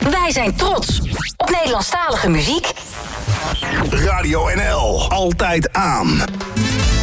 Wij zijn trots op Nederlandstalige muziek. Radio NL, altijd aan.